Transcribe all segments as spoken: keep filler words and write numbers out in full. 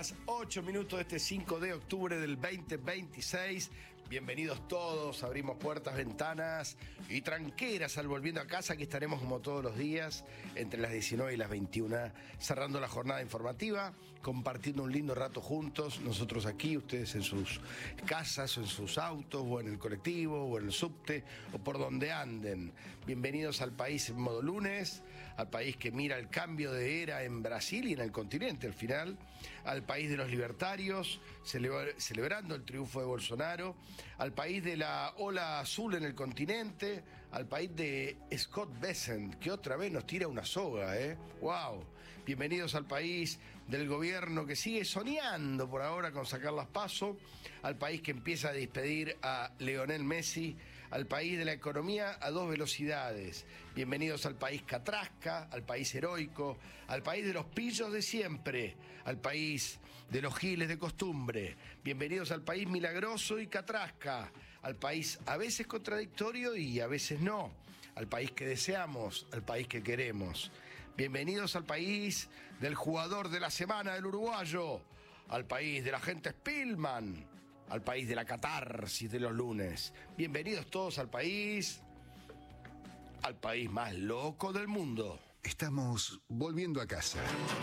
horas, ocho minutos de este cinco de octubre del veinte veintiséis. Bienvenidos todos, abrimos puertas, ventanas y tranqueras al volviendo a casa. Aquí estaremos como todos los días, entre las diecinueve y las veintiuna, cerrando la jornada informativa, compartiendo un lindo rato juntos, nosotros aquí, ustedes en sus casas o en sus autos o en el colectivo o en el subte o por donde anden. Bienvenidos al país en modo lunes, al país que mira el cambio de era en Brasil y en el continente al final, al país de los libertarios, celebra- celebrando el triunfo de Bolsonaro, al país de la ola azul en el continente, al país de Scott Bessent, que otra vez nos tira una soga, ¿eh? ¡Wow! Bienvenidos al país del gobierno que sigue soñando por ahora con sacar las PASO, al país que empieza a despedir a Lionel Messi, al país de la economía a dos velocidades. Bienvenidos al país catrasca, al país heroico, al país de los pillos de siempre, al país de los giles de costumbre. Bienvenidos al país milagroso y catrasca, al país a veces contradictorio y a veces no, al país que deseamos, al país que queremos. Bienvenidos al país del jugador de la semana del uruguayo, al país de la gente Spillman, al país de la catarsis de los lunes. Bienvenidos todos al país, al país más loco del mundo. Estamos volviendo a casa.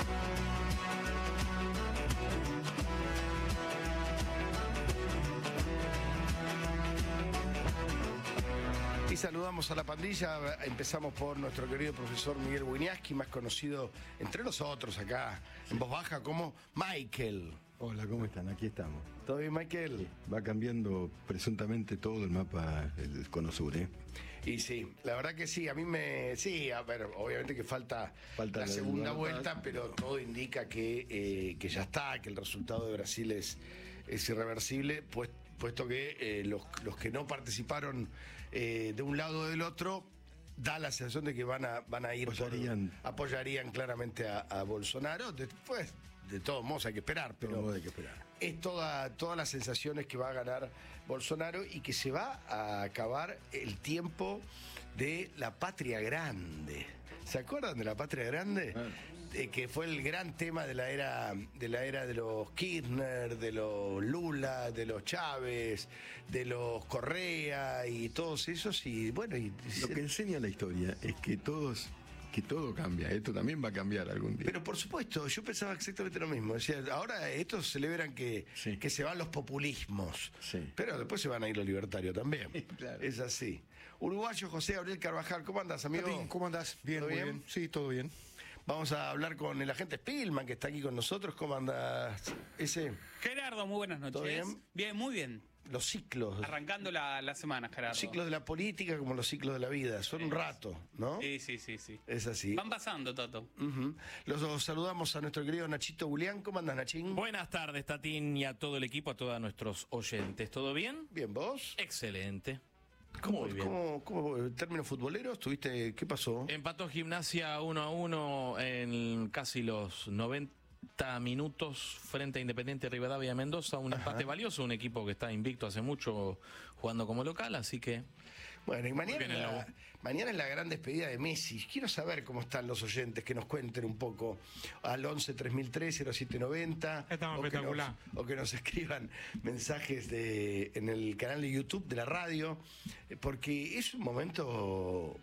Y saludamos a la pandilla, empezamos por nuestro querido profesor Miguel Wieniawski, más conocido entre nosotros acá en voz baja como Michael. Hola, ¿cómo están? Aquí estamos. ¿Todo bien, Michael? Va cambiando presuntamente todo el mapa del Cono Sur, ¿eh? Y sí, la verdad que sí, a mí me... Sí, a ver, obviamente que falta, Falta la la segunda segunda vuelta, vuelta. pero todo indica que, eh, que ya está, que el resultado de Brasil es, es irreversible, pues, puesto que eh, los, los que no participaron eh, de un lado o del otro, da la sensación de que van a, van a ir... Apoyarían. Por, apoyarían claramente a, a Bolsonaro. Después, de todos modos hay que esperar, pero... De todos modos hay que esperar. Es toda, todas las sensaciones que va a ganar Bolsonaro y que se va a acabar el tiempo de la patria grande. ¿Se acuerdan de la patria grande? Ah. Eh, que fue el gran tema de la era de la era de los Kirchner, de los Lula, de los Chávez, de los Correa y todos esos. Y bueno, y, Lo que enseña la historia es que todos, que todo cambia. Esto también va a cambiar algún día. pero por supuesto, yo pensaba exactamente lo mismo. Decía, ahora estos celebran que, Sí. que se van los populismos, Sí. pero después se van a ir los libertarios también. Claro. Es así. Uruguayo José Gabriel Carvajal, ¿cómo andas, amigo? Tatín, ¿cómo andás? Bien, ¿Todo muy bien? bien? Sí, todo bien. Vamos a hablar con el agente Spillman, que está aquí con nosotros. ¿Cómo andas? Ese, Gerardo, muy buenas noches. ¿Todo bien? Bien, muy bien. los ciclos. Arrancando la, la semana, Gerardo. Los ciclos de la política como los ciclos de la vida. Son un rato, ¿no? Sí, sí, sí, sí. Es así. Van pasando, Toto. Ujú. Los saludamos a nuestro querido Nachito Julián. ¿Cómo andas, Nachín? Buenas tardes, Tatín, y a todo el equipo, a todos nuestros oyentes. ¿Todo bien? Bien, ¿vos? Excelente. ¿Cómo, Muy bien. cómo, cómo, en términos futboleros, tuviste, qué pasó? Empató Gimnasia uno a uno en casi los noventa minutos frente a Independiente Rivadavia Mendoza. Un Ajá. empate valioso, un equipo que está invicto hace mucho jugando como local, así que... Bueno, y mañana, bien es el la, Lobo. mañana es la gran despedida de Messi. Quiero saber cómo están los oyentes, que nos cuenten un poco al once tres mil tres cero siete noventa. Estamos o que espectacular. nos- O que nos escriban mensajes de, en el canal de YouTube de la radio, eh, porque es un momento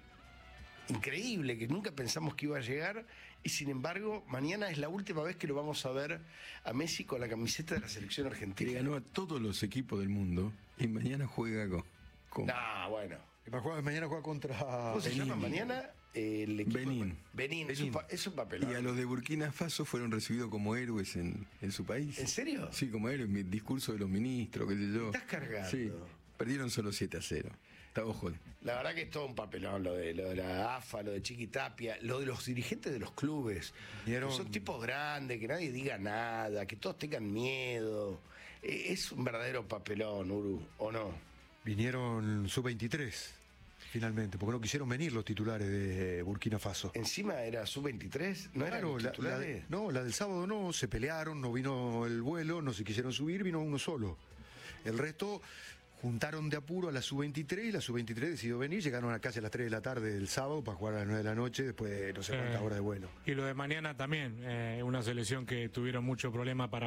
increíble que nunca pensamos que iba a llegar y sin embargo mañana es la última vez que lo vamos a ver a Messi con la camiseta de la selección Que le argentina. ganó a todos los equipos del mundo y mañana juega con... con No, bueno. Y para jugar- mañana juega contra... ¿Cómo se Benín. llama mañana? El equipo Benín. Benín, es un, pa- es un papelón. Y a los de Burkina Faso fueron recibidos como héroes en, en su país. ¿En serio? Sí, como héroes. Mi discurso de los ministros, qué sé yo. Estás cargando. Sí. Perdieron solo siete a cero. Está ojo. La verdad que es todo un papelón lo de, lo de la A F A, lo de Chiquitapia, lo de los dirigentes de los clubes. Vieron- Que son tipos grandes, que nadie diga nada, que todos tengan miedo. Eh, es un verdadero papelón, Uru, ¿o no? Vinieron sub veintitrés, finalmente, porque no quisieron venir los titulares de Burkina Faso. Encima era sub veintitrés, ¿no eran Claro, la, la titulares? de- no, la del sábado no, se pelearon, no vino el vuelo, no se quisieron subir, vino uno solo. El resto juntaron de apuro a la sub veintitrés y la sub veintitrés decidió venir, llegaron a casi a las tres de la tarde del sábado para jugar a las nueve de la noche, después de no sé cuántas Eh, horas de vuelo. Y lo de mañana también, eh, una selección que tuvieron mucho problema para